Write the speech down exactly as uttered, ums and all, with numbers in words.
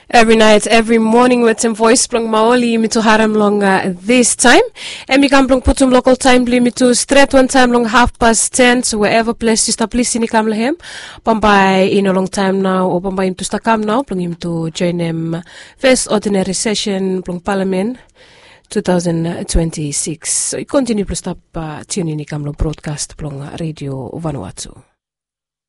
Every night, every morning with some voice plong maoli mi to haram long uh, this time. And mi kam plong putum local time bli mi to straight one time long half past ten. So wherever place you stop listening kam lahem. Pambay in a long time now or pambay him to sta kam now. Plong him to join him first ordinary session plong parliament twenty twenty-six. So you continue to stop uh, tuning in kam long broadcast plong radio Vanuatu.